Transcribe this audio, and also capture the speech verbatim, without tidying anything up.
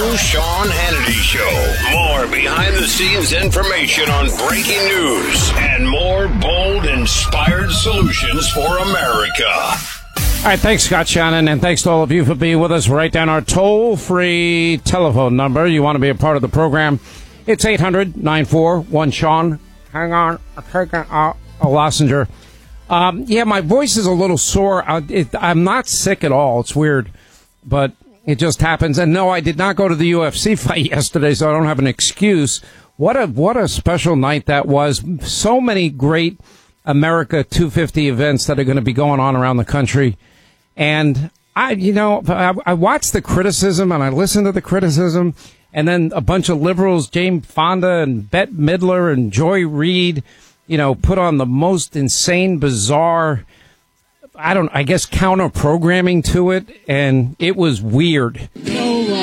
Joe Sean Hannity Show. More behind-the-scenes information on breaking news and more bold, inspired solutions for America. All right, thanks, Scott Shannon, and thanks to all of you for being with us. Write down our toll-free telephone number. You want to be a part of the program. It's eight hundred nine four one Sean. Hang on. I'm taking out a Lossinger. Um, yeah, my voice is a little sore. I, it, I'm not sick at all. It's weird, but it just happens. And no, I did not go to the U F C fight yesterday, so I don't have an excuse. What a what a special night that was. So many great America two fifty events that are going to be going on around the country. And I, you know, I, I watched the criticism and I listened to the criticism, and then a bunch of liberals, Jane Fonda and Bette Midler and Joy Reid, you know, put on the most insane, bizarre, I don't, I guess, counter programming to it, and it was weird.